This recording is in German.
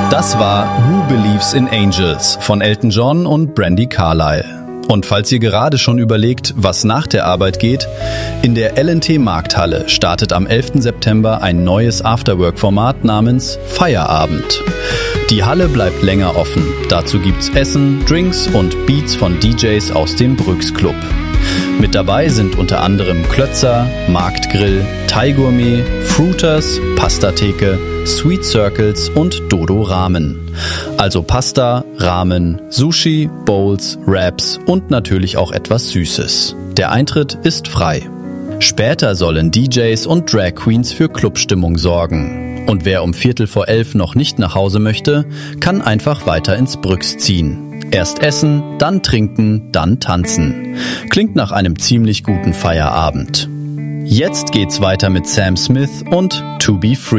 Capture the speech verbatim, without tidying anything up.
Das war Who Believes in Angels von Elton John und Brandi Carlile. Und falls ihr gerade schon überlegt, was nach der Arbeit geht, in der L und T Markthalle startet am elften September ein neues Afterwork-Format namens Feierabend. Die Halle bleibt länger offen. Dazu gibt's Essen, Drinks und Beats von D Js aus dem Brüx Club. Mit dabei sind unter anderem Klötzer, Marktgrill, Thai Gourmet, Fruiters, Pastatheke, Sweet Circles und Dodo Ramen. Also Pasta, Ramen, Sushi, Bowls, Wraps und natürlich auch etwas Süßes. Der Eintritt ist frei. Später sollen D Js und Drag Queens für Clubstimmung sorgen. Und wer um Viertel vor elf noch nicht nach Hause möchte, kann einfach weiter ins Brüx ziehen. Erst essen, dann trinken, dann tanzen. Klingt nach einem ziemlich guten Feierabend. Jetzt geht's weiter mit Sam Smith und To Be Free.